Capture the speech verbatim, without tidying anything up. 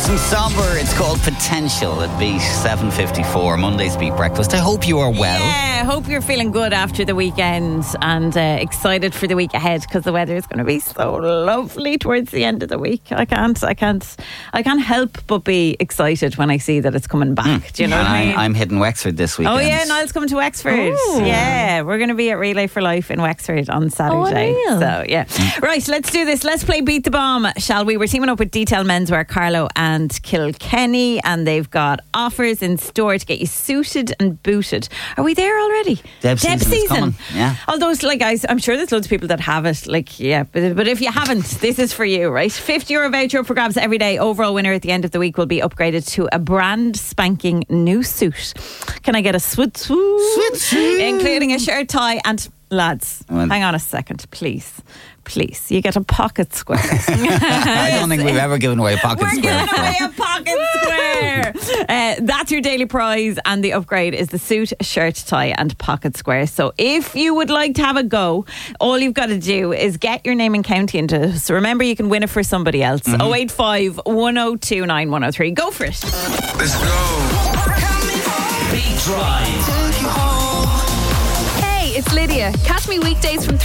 Nice and somber. It's called Potential at Beat seven fifty-four. Monday's Beat Breakfast. I hope you are well. Yeah, I hope you're feeling good after the weekend and uh, excited for the week ahead, because the weather is going to be so lovely towards the end of the week. I can't, I can't, I can't help but be excited when I see that it's coming back. Mm. Do you know and what I mean? I'm hitting Wexford this weekend. Oh yeah, Niall's coming to Wexford. Ooh. Yeah, we're going to be at Relay for Life in Wexford on Saturday. Oh, so yeah, mm. Right. Let's do this. Let's play Beat the Bomb, shall we? We're teaming up with Detail Menswear, Carlo and Kilkenny, and they've got offers in store to get you suited and booted. Are we there already? Deb, Deb season. season. Coming. Yeah. Although, like, guys, I'm sure there's loads of people that have it. Like, yeah, but, but if you haven't, this is for you, right? fifty euro voucher for grabs every day. Overall winner at the end of the week will be upgraded to a brand spanking new suit. Can I get a swoot swoot? Swoot, including a shirt, tie, and lads, well, hang on a second, please. Please, you get a pocket square. I don't think we've ever given away a pocket We're square. We're giving away a pocket square. uh, that's your daily prize, and the upgrade is the suit, shirt, tie, and pocket square. So if you would like to have a go, all you've got to do is get your name and county into it. So remember, you can win it for somebody else. Mm-hmm. oh eight five, one oh two nine, one oh three. Go for it. Let's go. Beat Drive. Hey, it's Lydia. Catch me weekdays from